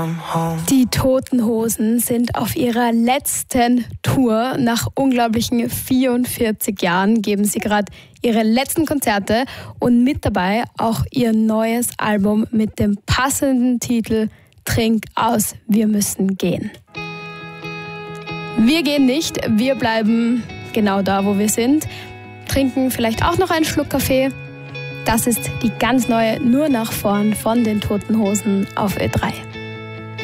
Die Toten Hosen sind auf ihrer letzten Tour. Nach unglaublichen 44 Jahren geben sie gerade ihre letzten Konzerte und mit dabei auch ihr neues Album mit dem passenden Titel Trink aus, wir müssen gehen. Wir gehen nicht, wir bleiben genau da, wo wir sind, trinken vielleicht auch noch einen Schluck Kaffee. Das ist die ganz neue Nur nach vorn von den Toten Hosen auf Ö3.